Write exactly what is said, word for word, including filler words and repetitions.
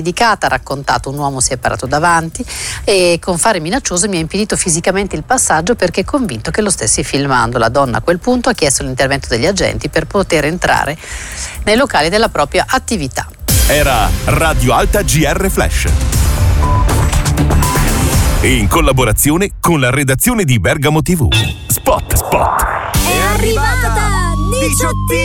dedicata, ha raccontato: un uomo si è parato davanti e con fare minaccioso mi ha impedito fisicamente il passaggio perché è convinto che lo stessi filmando. La donna a quel punto ha chiesto l'intervento degli agenti per poter entrare nei locali della propria attività. Era Radio Alta G R Flash, in collaborazione con la redazione di Bergamo tivù. Spot, spot. È arrivata diciottina!